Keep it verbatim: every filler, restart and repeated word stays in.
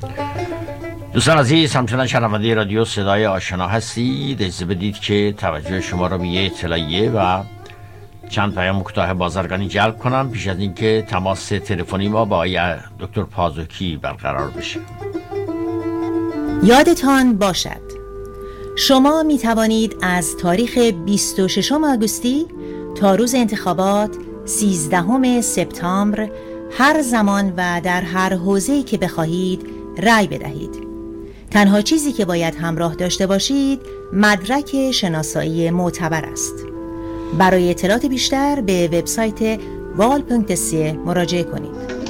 دوستان عزیز، همچنان شنونده رادیو صدای آشنا هستید. اجازه بدید که توجه شما را به یه اطلاعیه و چند پیام کوتاه بازرگانی جلب کنم پیش از اینکه تماس تلفنی ما با آقای دکتر پازوکی برقرار بشه. یادتان باشد شما می توانید از تاریخ بیست و ششم آگوستی تا روز انتخابات سیزدهم سپتامبر هر زمان و در هر حوزه‌ای که بخواهید رأی بدهید. تنها چیزی که باید همراه داشته باشید مدرک شناسایی معتبر است. برای اطلاعات بیشتر به وبسایت وال پونکت سی مراجعه کنید.